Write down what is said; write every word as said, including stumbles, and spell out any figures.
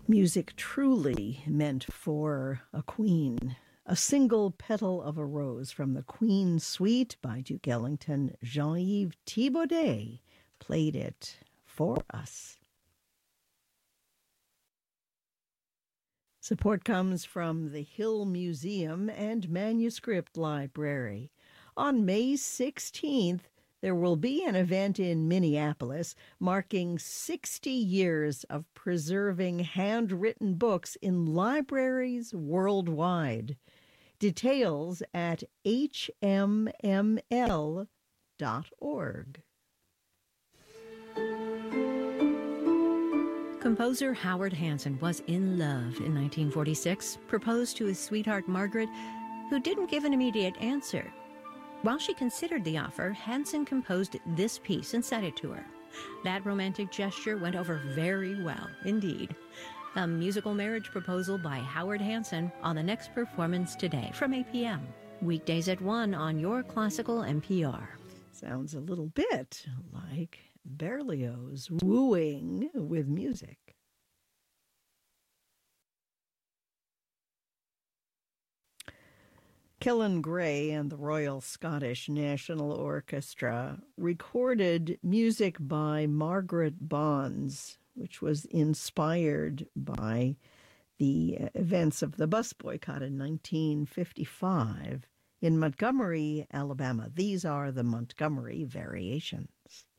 Music truly meant for a queen. A Single Petal of a Rose from the Queen's Suite by Duke Ellington. Jean-Yves Thibaudet played it for us. Support comes from the Hill Museum and Manuscript Library. On May sixteenth, there will be an event in Minneapolis marking sixty years of preserving handwritten books in libraries worldwide. Details at h m m l dot org. Composer Howard Hanson was in love in nineteen forty-six, proposed to his sweetheart Margaret, who didn't give an immediate answer. While she considered the offer, Hanson composed this piece and sent it to her. That romantic gesture went over very well indeed. A musical marriage proposal by Howard Hanson on the next performance today from eight p.m. Weekdays at one on your classical N P R. Sounds a little bit like Berlioz wooing with music. Kellen Gray and the Royal Scottish National Orchestra recorded music by Margaret Bonds, which was inspired by the events of the bus boycott in nineteen fifty-five in Montgomery, Alabama. These are the Montgomery Variations.